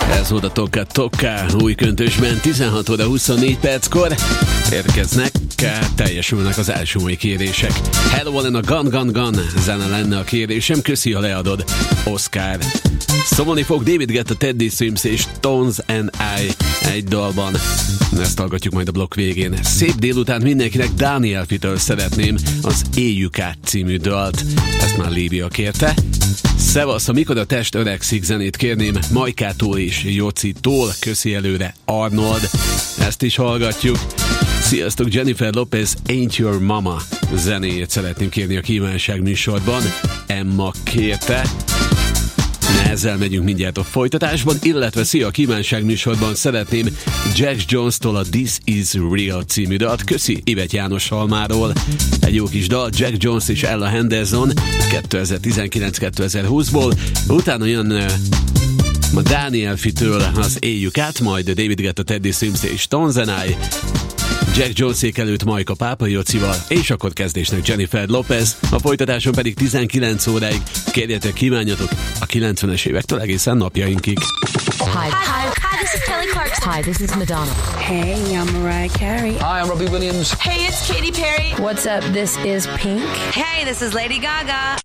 Ez volt a Tokka Tokka, új köntösben 16 óra 24 perckor érkeznek, teljesülnek az első mai kérések. Hello Allen, a Gun Gun Gun zene lenne a kérésem, köszi, ha leadod, Oscar. Szomolni fog David Guetta, Teddy Swims és Tones and I egy dalban. Ezt hallgatjuk majd a blokk végén. Szép délután mindenkinek, Daniel Fitől szeretném az Éljük át című dalt. Ezt már Lívia kérte. Szevasz, amikor a test öregszik zenét kérném Majkától és Jocitól, köszi előre Arnold. Ezt is hallgatjuk. Sziasztok, Jennifer Lopez, Ain't Your Mama zenéjét szeretném kérni a kívánság műsorban. Emma kérte. Ezzel megyünk mindjárt a folytatásban, illetve szia, a kívánság műsorban szeretném Jack Jones-tól a This Is Real című dalt. Köszi Ivet János Halmáról. Egy jó kis dal, Jack Jones és Ella Henderson 2019-2020-ból. Utána jön a Daniel Fitől az Éljük át, majd David Guetta, Teddy Swims és Tones and I, Jack Jones-ék előtt Majka Pápa Jocival, és akkor kezdésnek Jennifer Lopez, a folytatáson pedig 19 óráig kérjetek, kívánjatok a 90-es évektől egészen napjainkig. Hi, this is Kelly Clarkson. Hi, this is Madonna. Hey, I'm Mariah Carey. Hi, I'm Robbie Williams. Hey, it's Katy Perry. What's up? This is Pink. Hey, this is Lady Gaga.